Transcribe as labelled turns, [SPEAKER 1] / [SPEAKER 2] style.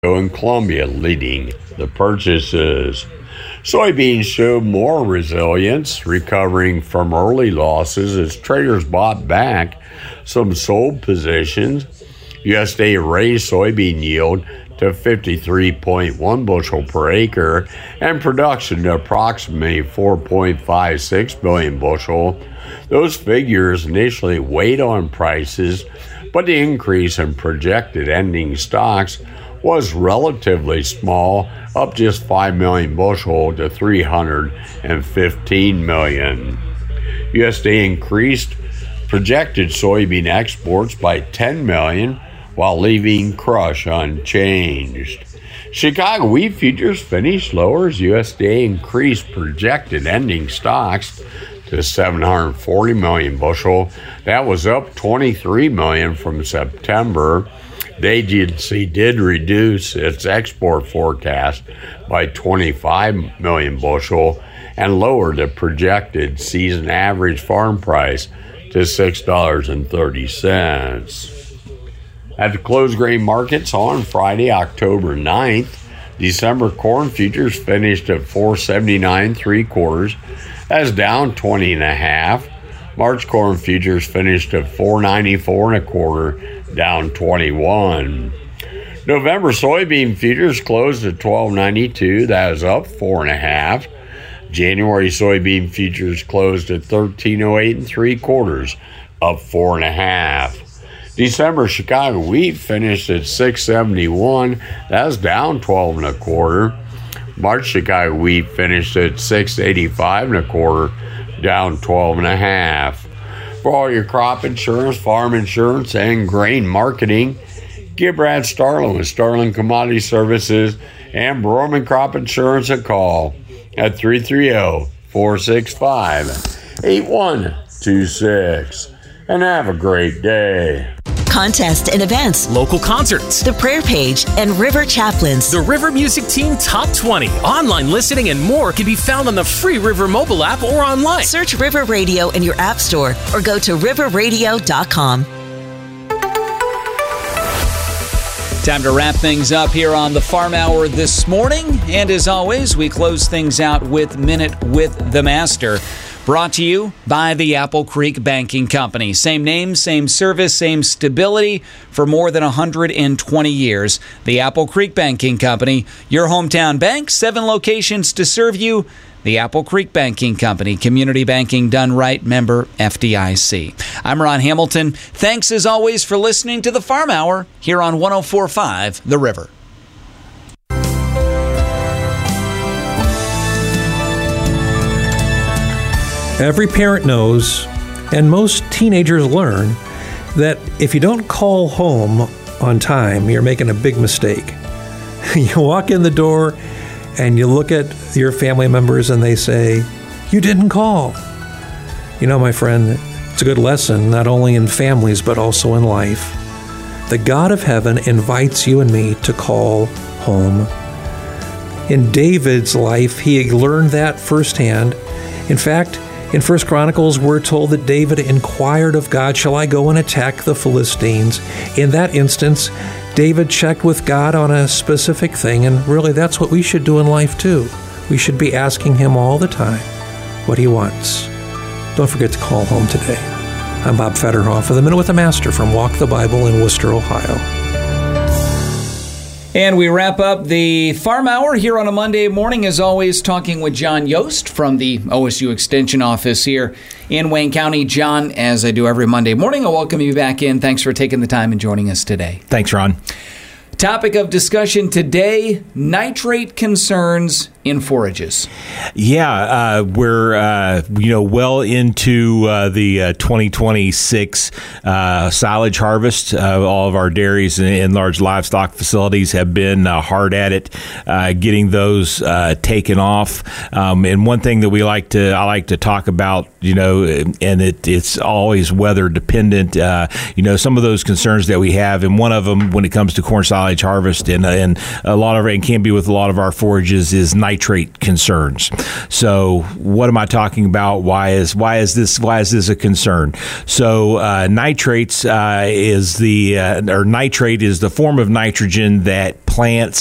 [SPEAKER 1] and Colombia leading the purchases. Soybeans showed more resilience, recovering from early losses as traders bought back some sold positions. USDA raised soybean yield to 53.1 bushel per acre and production to approximately 4.56 billion bushel. Those figures initially weighed on prices, but the increase in projected ending stocks was relatively small, up just 5 million bushel to 315 million. USDA increased projected soybean exports by 10 million while leaving crush unchanged. Chicago wheat futures finished lower as USDA increased projected ending stocks to 740 million bushel. That was up 23 million from September. The agency did reduce its export forecast by 25 million bushel and lowered the projected season average farm price to $6.30. At the closed grain markets on Friday, October 9th, December corn futures finished at $4.79 3/4. That's down 20.5. March corn futures finished at $4.94 1/4, down 21. November soybean futures closed at $12.92. That is up 4.5. January soybean futures closed at $13.08 3/4, up 4.5. December Chicago wheat finished at $6.71. That's down 12 1/4. March Chicago wheat finished at $6.85 1/4, down 12.5. For all your crop insurance, farm insurance, and grain marketing, give Brad Starlin with Starlin Commodity Services and Broerman Crop Insurance a call at 330-465-8126. And have a great day.
[SPEAKER 2] Contests and events,
[SPEAKER 3] local concerts,
[SPEAKER 2] the prayer page, and River Chaplains.
[SPEAKER 3] The River Music Team Top 20, online listening, and more can be found on the free River mobile app or online.
[SPEAKER 2] Search River Radio in your app store or go to riverradio.com.
[SPEAKER 4] Time to wrap things up here on the Farm Hour this morning. And as always, we close things out with Minute with the Master. Brought to you by the Apple Creek Banking Company. Same name, same service, same stability for more than 120 years. The Apple Creek Banking Company, your hometown bank, 7 locations to serve you. The Apple Creek Banking Company, community banking done right, member FDIC. I'm Ron Hamilton. Thanks as always for listening to the Farm Hour here on 104.5 The River.
[SPEAKER 5] Every parent knows, and most teenagers learn, that if you don't call home on time, you're making a big mistake. You walk in the door and you look at your family members and they say, "You didn't call." You know, my friend, it's a good lesson, not only in families, but also in life. The God of heaven invites you and me to call home. In David's life, he learned that firsthand. In fact, in 1 Chronicles, we're told that David inquired of God, "Shall I go and attack the Philistines?" In that instance, David checked with God on a specific thing, and really that's what we should do in life too. We should be asking him all the time what he wants. Don't forget to call home today. I'm Bob Fetterhoff with a Minute with the Master from Walk the Bible in Worcester, Ohio.
[SPEAKER 4] And we wrap up the Farm Hour here on a Monday morning, as always, talking with John Yost from the OSU Extension Office here in Wayne County. John, as I do every Monday morning, I welcome you back in. Thanks for taking the time and joining us today.
[SPEAKER 6] Thanks, Ron.
[SPEAKER 4] Topic of discussion today, nitrate concerns in forages.
[SPEAKER 6] Yeah, we're well into the 2026 silage harvest. All of our dairies and large livestock facilities have been hard at it, getting those taken off. And one thing that I like to talk about, and it's always weather dependent. Some of those concerns that we have, and one of them when it comes to corn silage harvest, and a lot of it, and can be with a lot of our forages, is nitrate nitrate concerns. So what am I talking about? Why is this a concern? So nitrate is the form of nitrogen that plants